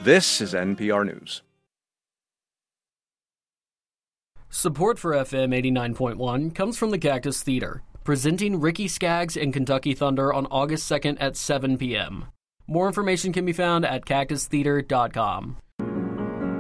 This is NPR News. Support for FM 89.1 comes from the Cactus Theater, presenting Ricky Skaggs and Kentucky Thunder on August 2nd at 7 p.m. More information can be found at cactustheater.com.